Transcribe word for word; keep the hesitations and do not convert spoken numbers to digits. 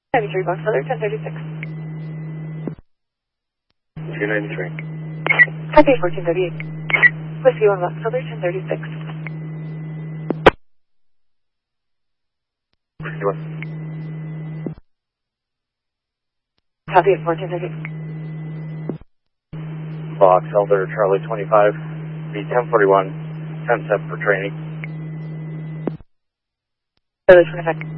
ninety-three Box Elder, ten thirty-six. two ninety-three. Copy, fourteen thirty-eight. Whiskey one Box Elder, ten thirty-six. fifty-one. Copy at fourteen thirty-eight. Box Elder, Charlie twenty-five. Be ten forty-one. ten seven for training. Charlie twenty-five.